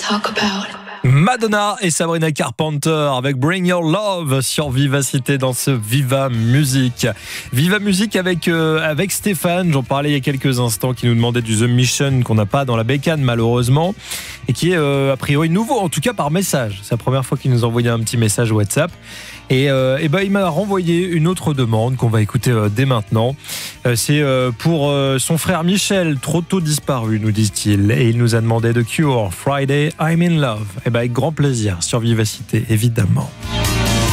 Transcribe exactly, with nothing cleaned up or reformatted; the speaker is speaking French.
Madonna et Sabrina Carpenter avec Bring Your Love sur Vivacité dans ce Viva Musique. Viva Musique avec, euh, avec Stéphane, j'en parlais il y a quelques instants, qui nous demandait du The Mission qu'on n'a pas dans la bécane malheureusement et qui est euh, a priori nouveau, en tout cas par message. C'est la première fois qu'il nous envoyait un petit message WhatsApp. Et, euh, et ben, il m'a renvoyé une autre demande qu'on va écouter euh, dès maintenant. Euh, c'est euh, pour euh, son frère Michel, trop tôt disparu, nous dit-il. Et il nous a demandé de Cure, Friday, I'm in Love. Et ben, avec grand plaisir, sur Vivacité, évidemment.